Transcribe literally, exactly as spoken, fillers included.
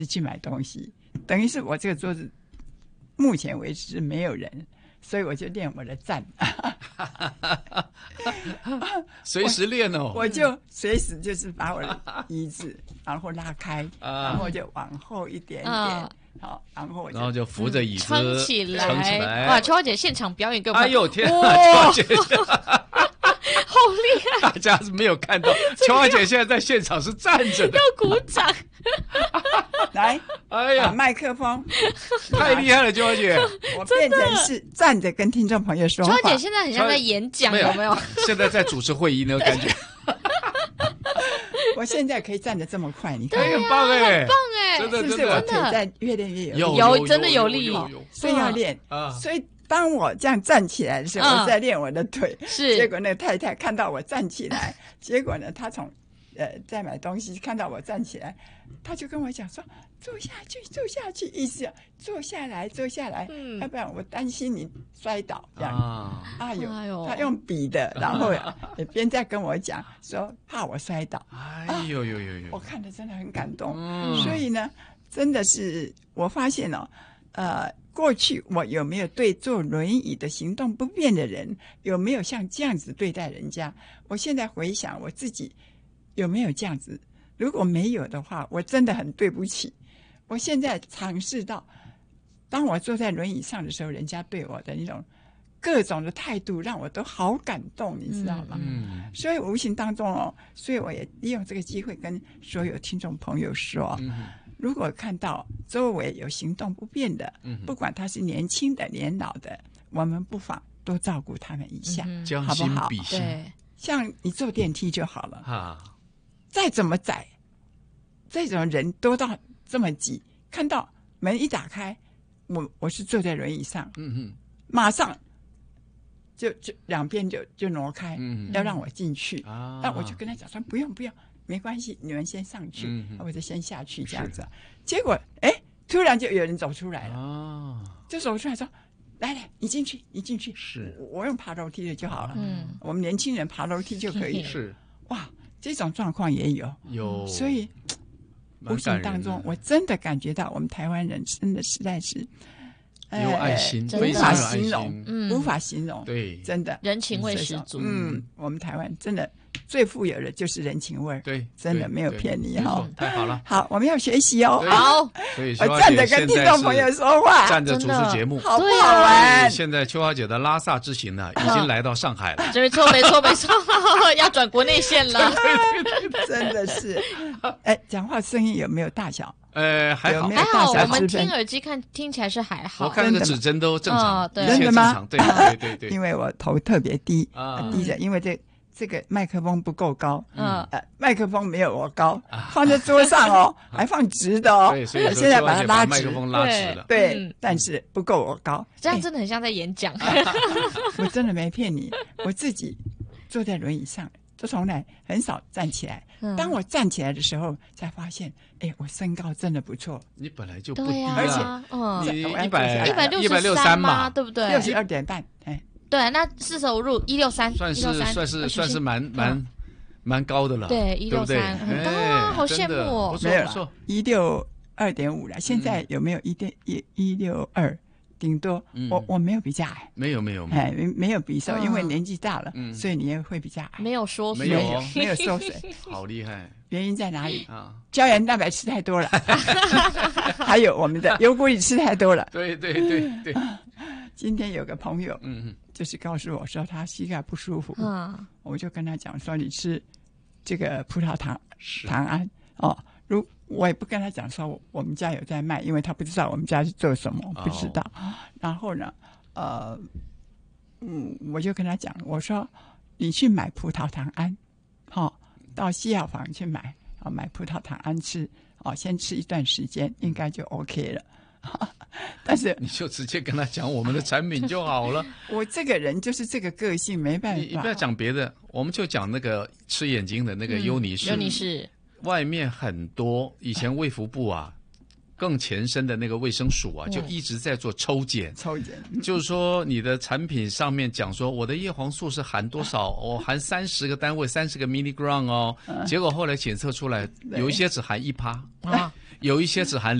去买东西，等于是我这个桌子目前为止是没有人，所以我就练我的站。 随时练哦， 我就随时就是把我的椅子然后拉开，然后就往后一点点， 啊好，然后我就然后就扶着椅子撑起来， 撑起来。 哇，秋花姐现场表演给我们， 哎呦天啊， 哇秋花姐， 好厉害！ 大家是没有看到，秋花姐现在在现场是站着的， 要鼓掌。 来，把哎呀， 麦克风， 太厉害了，秋花姐。 我变成是站着跟听众朋友说话。 秋花姐现在很像在演讲，有没有？ 现在在主持会议那个感觉。 我现在可以站得这么快，你看， 哎，很棒哎， 棒哎， 真的是不是我腿在越练越有力？ 有真的有力有有所以要练啊。 所以当我这样站起来的时候， 嗯我在练我的腿。 是结果那个太太看到我站起来，结果呢，她从呃在买东西看到我站起来，她就跟我讲说：“坐下去，坐下去，意思啊坐下来，坐下来， 嗯要不然我担心你摔倒。”这样啊， 哎呦， 哎呦她用笔的，然后也边在跟我讲说怕我摔倒。 哎呦呦呦我呦， 看得真的很感动。 嗯所以呢，真的是我发现哦，呃，过去我有没有对坐轮椅的行动不便的人，有没有像这样子对待人家？我现在回想我自己有没有这样子，如果没有的话，我真的很对不起。我现在尝试到，当我坐在轮椅上的时候，人家对我的那种各种的态度，让我都好感动，你知道吗？ 嗯所以无形当中哦，所以我也利用这个机会跟所有听众朋友说， 嗯如果看到周围有行动不便的， 嗯不管他是年轻的、年老的，我们不妨多照顾他们一下， 嗯将心好不好？ 比心对， 像你坐电梯就好了， 啊， 再怎么窄，这种人多到这么挤，看到门一打开，我我是坐在轮椅上， 嗯嗯马上就就两边就就挪开， 嗯要让我进去。 啊， 那我就跟他讲说不用不用，没关系，你们先上去， 嗯嗯或者先下去这样子。结果哎，突然就有人走出来了， 啊， 就走出来说：“来来，你进去，你进去。” 是我我用爬楼梯的就好了。 嗯， 我们年轻人爬楼梯就可以。 是哇，这种状况也有， 有， 所以无蛮感人的形当中，我真的感觉到我们台湾人真的实在是有爱心， 真的非无法常有爱形容心，， 嗯无法形容。 对真的人情味十足。 嗯，我们台湾真的最富有的就是人情味儿， 对， 真的对对没有骗你没哈错。太好了， 好，我们要学习哦。 对好， 所以我秋花姐站着跟听现在众朋友是说话， 站着主真的持节目， 好不对啊好玩？ 现在秋花姐的拉萨之行呢，已经来到上海了。 没错没错没错，要转国内线了。 真的是，哎，讲话声音有没有大小？ 呃，还好有没，有还好， 大小我们之分听耳机看听起来是还好。 我看那个指针都正常哦，对一切真的吗正常，对对对对， 因为我头特别低， 啊低着，因为这这个麦克风不够高， 嗯， 呃，麦克风没有我高，放在桌上哦，还放直的哦。 对，所以说我现在秋花姐它拉直麦克，风拉直了， 对嗯， 但是不够我高。 这样哎真的很像在演讲。 我真的没骗你，我自己坐在轮椅上，就从来很少站起来。 嗯当我站起来的时候，才发现，哎，我身高真的不错， 你本来就不低对呀， 而且啊， 嗯， 你我要一百坐下来一百一百六六十三嘛， 嘛，对不对？ 六十二点半，哎， 对，那四舍五入一六三， 算是一六三算是算是嗯蛮蛮蛮高的了， 对对不对？ 一六三很高啊哎好羡真的慕哦不错没有不错了，一六二点五了。现在有没有一点一一六二？顶多嗯我我没有比较矮， 没有没有没有， 哎，没没有比瘦， 嗯因为年纪大了， 嗯所以你也会比较矮。 没有说没有没有哦没有缩水， 好厉害原因在哪里？ 啊！ 胶原蛋白吃太多了，还有我们的油锅里吃太多了。 对对对对， 今天有个朋友嗯嗯， 就是告诉我说他膝盖不舒服， 嗯， 我就跟他讲说你吃这个葡萄糖是糖胺哦。如我也不跟他讲说我我们家有在卖，因为他不知道我们家是做什么， 哦不知道。然后呢，呃，嗯，我就跟他讲，我说你去买葡萄糖胺，哦，到西药房去买，哦，买葡萄糖胺吃，哦，先吃一段时间，应该就 OK 了。但是你就直接跟他讲我们的产品就好了， 我这个人就是这个个性，没办法。 你你不要讲别的，我们就讲那个吃眼睛的那个优尼士， 优尼士， 外面很多，以前卫福部啊， 更前身的那个卫生署啊，就一直在做抽检， 抽检， 就是说你的产品上面讲说我的叶黄素是含多少，我、哦、含三十个单位，三十个 milligram 哦，结果后来检测出来有一些只含一趴， 啊， 有一些只含